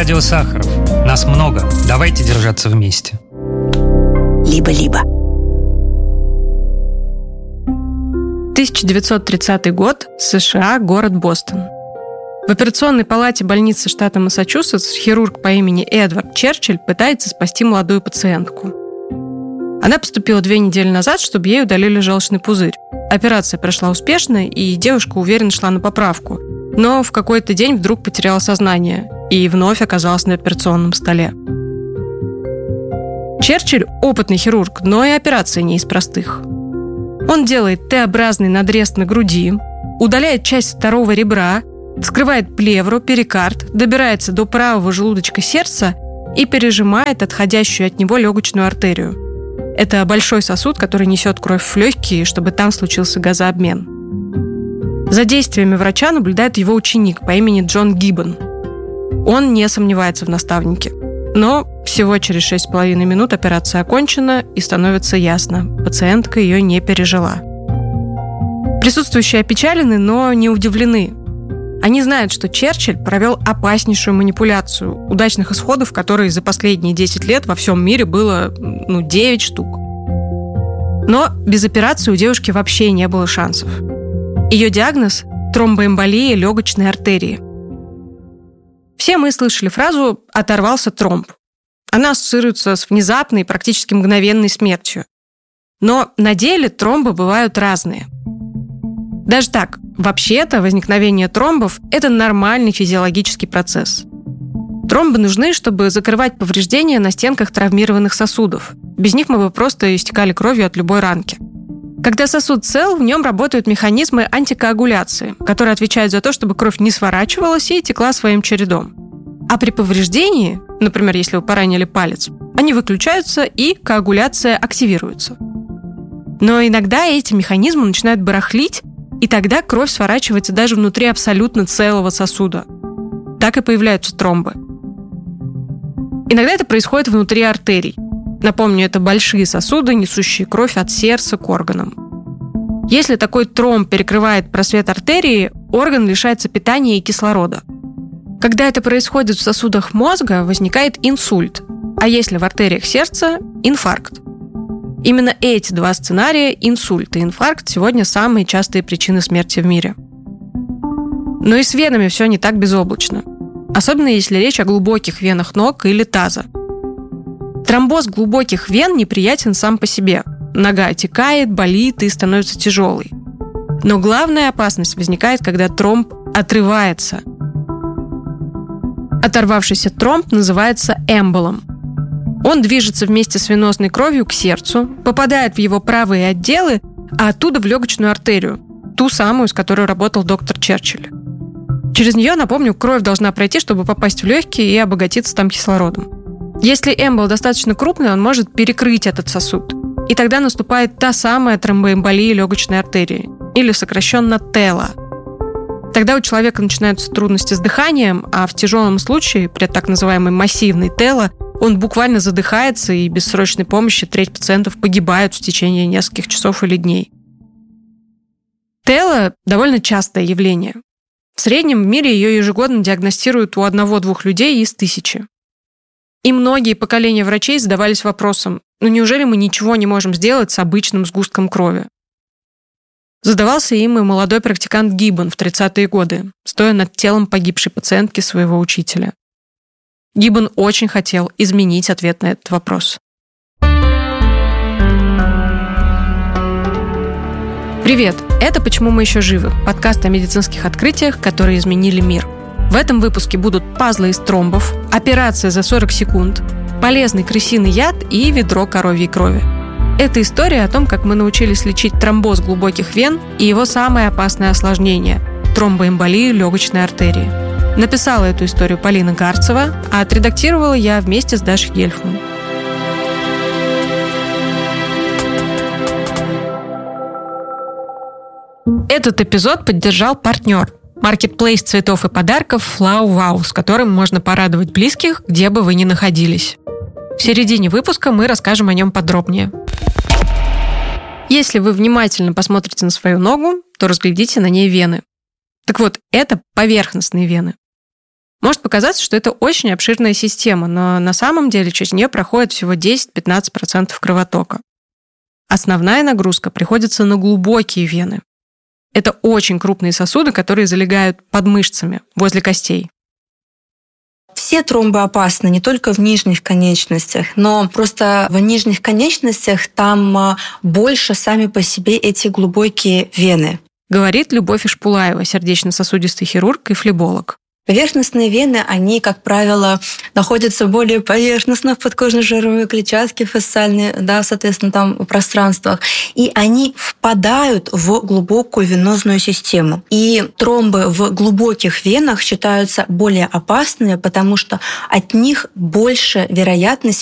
радио Сахаров. Нас много. Давайте держаться вместе. Либо-либо. 1930 год, США, город Бостон. В операционной палате больницы штата Массачусетс хирург по имени Эдвард Черчилль пытается спасти молодую пациентку. Она поступила 2 недели назад, чтобы ей удалили желчный пузырь. Операция прошла успешно, и девушка уверенно шла на поправку. Но в какой-то день вдруг потеряла сознание и вновь оказалась на операционном столе. Черчилль – опытный хирург, но и операция не из простых. Он делает Т-образный надрез на груди, удаляет часть 2-го ребра, вскрывает плевру, перикард, добирается до правого желудочка сердца и пережимает отходящую от него легочную артерию. Это большой сосуд, который несет кровь в легкие, чтобы там случился газообмен. За действиями врача наблюдает его ученик по имени Джон Гиббон. Он не сомневается в наставнике. Но всего через 6,5 минут операция окончена, и становится ясно – пациентка ее не пережила. Присутствующие опечалены, но не удивлены. Они знают, что Черчилль провел опаснейшую манипуляцию, удачных исходов которой за последние 10 лет во всем мире было 9 штук. Но без операции у девушки вообще не было шансов. Ее диагноз – тромбоэмболия легочной артерии. Все мы слышали фразу «оторвался тромб». Она ассоциируется с внезапной, практически мгновенной смертью. Но на деле тромбы бывают разные. Даже так, вообще-то возникновение тромбов – это нормальный физиологический процесс. Тромбы нужны, чтобы закрывать повреждения на стенках травмированных сосудов. Без них мы бы просто истекали кровью от любой ранки. Когда сосуд цел, в нем работают механизмы антикоагуляции, которые отвечают за то, чтобы кровь не сворачивалась и текла своим чередом. А при повреждении, например, если вы поранили палец, они выключаются и коагуляция активируется. Но иногда эти механизмы начинают барахлить, и тогда кровь сворачивается даже внутри абсолютно целого сосуда. Так и появляются тромбы. Иногда это происходит внутри артерий. Напомню, это большие сосуды, несущие кровь от сердца к органам. Если такой тромб перекрывает просвет артерии, орган лишается питания и кислорода. Когда это происходит в сосудах мозга, возникает инсульт, а если в артериях сердца – инфаркт. Именно эти 2 сценария, инсульт и инфаркт, сегодня самые частые причины смерти в мире. Но и с венами все не так безоблачно. Особенно если речь о глубоких венах ног или таза. Тромбоз глубоких вен неприятен сам по себе. Нога отекает, болит и становится тяжелой. Но главная опасность возникает, когда тромб отрывается. Оторвавшийся тромб называется эмболом. Он движется вместе с венозной кровью к сердцу, попадает в его правые отделы, а оттуда в легочную артерию, ту самую, с которой работал доктор Черчилль. Через нее, напомню, кровь должна пройти, чтобы попасть в легкие и обогатиться там кислородом. Если эмбол достаточно крупный, он может перекрыть этот сосуд. И тогда наступает та самая тромбоэмболия легочной артерии, или сокращенно ТЭЛА. Тогда у человека начинаются трудности с дыханием, а в тяжелом случае, при так называемой массивной ТЭЛА, он буквально задыхается, и без срочной помощи треть пациентов погибают в течение нескольких часов или дней. ТЭЛА – довольно частое явление. В среднем в мире ее ежегодно диагностируют у 1-2 людей из 1000. И многие поколения врачей задавались вопросом, неужели мы ничего не можем сделать с обычным сгустком крови? Задавался им и молодой практикант Гиббон в 30-е годы, стоя над телом погибшей пациентки своего учителя. Гиббон очень хотел изменить ответ на этот вопрос. Привет! Это «Почему мы еще живы?» – подкаст о медицинских открытиях, которые изменили мир. В этом выпуске будут пазлы из тромбов, операция за 40 секунд, полезный крысиный яд и ведро коровьей крови. Это история о том, как мы научились лечить тромбоз глубоких вен и его самое опасное осложнение – тромбоэмболию легочной артерии. Написала эту историю Полина Гарцева, а отредактировала я вместе с Дашей Гельфман. Этот эпизод поддержал партнер – маркетплейс цветов и подарков Flow Wow, с которым можно порадовать близких, где бы вы ни находились. В середине выпуска мы расскажем о нем подробнее. Если вы внимательно посмотрите на свою ногу, то разглядите на ней вены. Так вот, это поверхностные вены. Может показаться, что это очень обширная система, но на самом деле через нее проходит всего 10-15% кровотока. Основная нагрузка приходится на глубокие вены. Это очень крупные сосуды, которые залегают под мышцами, возле костей. Все тромбы опасны, не только в нижних конечностях, но просто в нижних конечностях там больше сами по себе эти глубокие вены. Говорит Любовь Ишпулаева, сердечно-сосудистый хирург и флеболог. Поверхностные вены, они, как правило, находятся более поверхностно в подкожно-жировой клетчатке, фасциальной, соответственно, там пространствах, и они впадают в глубокую венозную систему. И тромбы в глубоких венах считаются более опасными, потому что от них больше вероятность